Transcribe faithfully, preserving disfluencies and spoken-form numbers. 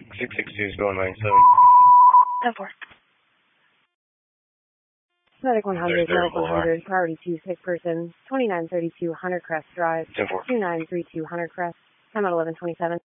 six six two is going nine seven. ten four. Medic one hundred, Medic one hundred, priority two, sick person, twenty-nine thirty-two Hunter Crest Drive, ten four. two nine three two Hunter Crest, time at eleven twenty-seven.